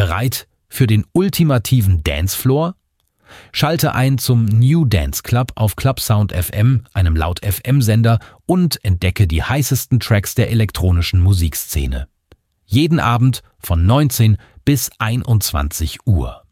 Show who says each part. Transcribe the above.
Speaker 1: Bereit für den ultimativen Dancefloor? Schalte ein zum New Dance Club auf Clubsound FM, einem Laut-FM-Sender, und entdecke die heißesten Tracks der elektronischen Musikszene. Jeden Abend von 19 bis 21 Uhr.